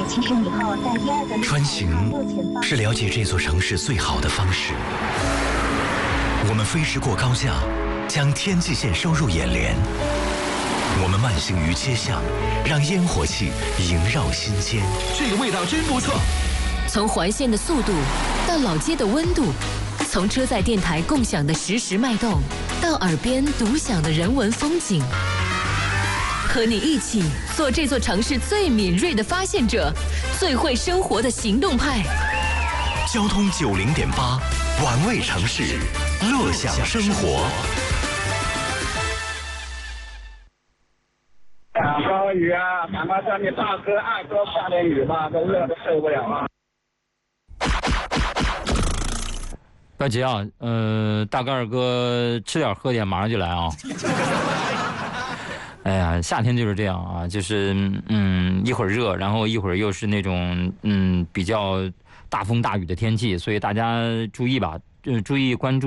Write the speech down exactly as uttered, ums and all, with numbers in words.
骑乘以后在第二个穿行是了解这座城市最好的方式。我们飞驰过高架，将天际线收入眼帘。我们慢行于街巷，让烟火气萦绕心间。 这个味道真不错。 从环线的速度到老街的温度，从车载电台共享的实时脉动，到耳边独享的人文风景，和你一起做这座城市最敏锐的发现者，最会生活的行动派。 交通九零点八，玩味城市，乐享生活。 下暴雨啊！赶快叫你大哥、二哥下点雨吧，都热得受不了了。 不要急啊，呃，大哥二哥吃点喝点，马上就来啊。哎呀，夏天就是这样啊，就是嗯，一会儿热，然后一会儿又是那种嗯比较大风大雨的天气，所以大家注意吧，呃，注意关注。